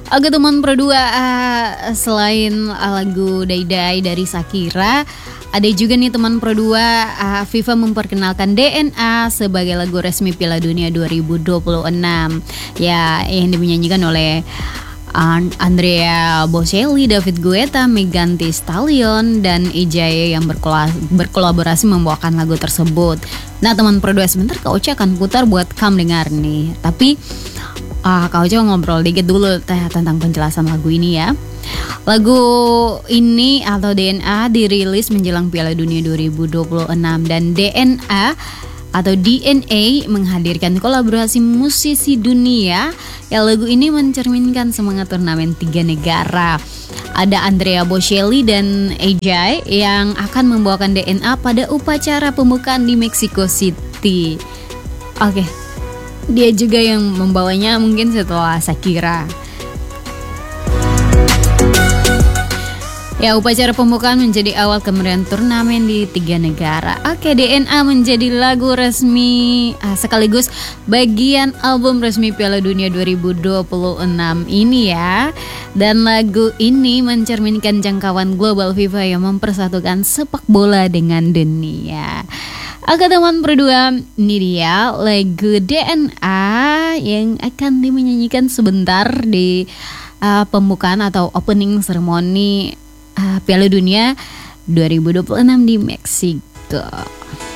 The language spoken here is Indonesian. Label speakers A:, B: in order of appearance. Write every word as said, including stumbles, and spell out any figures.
A: Oke teman berdua, uh, selain lagu Dai Dai dari Shakira, ada juga nih teman berdua, uh, FIFA memperkenalkan D N A sebagai lagu resmi Piala Dunia dua ribu dua puluh enam. Ya, yang dinyanyikan oleh Andrea Bocelli, David Guetta, Megan Thee Stallion, dan Ijaya yang berkola- berkolaborasi membawakan lagu tersebut. Nah teman berdua, sebentar Kak Ocha akan putar buat kamu dengar nih. Tapi Ah, Kak Ocha ngobrol dikit dulu teh tentang penjelasan lagu ini ya. Lagu ini atau D N A dirilis menjelang Piala Dunia dua ribu dua puluh enam, dan D N A atau D N A menghadirkan kolaborasi musisi dunia. Ya, lagu ini mencerminkan semangat turnamen tiga negara. Ada Andrea Bocelli dan A J yang akan membawakan D N A pada upacara pembukaan di Mexico City. Oke. Dia juga yang membawanya mungkin setelah Shakira. Ya, upacara pembukaan menjadi awal kemeriahan turnamen di tiga negara. Oke, D N A menjadi lagu resmi ah, sekaligus bagian album resmi Piala Dunia dua ribu dua puluh enam ini ya. Dan lagu ini mencerminkan jangkauan global FIFA yang mempersatukan sepak bola dengan dunia. Oke teman berdua, ini dia lagu D N A yang akan dinyanyikan sebentar di uh, pembukaan atau opening ceremony uh, Piala Dunia dua ribu dua puluh enam di Meksiko.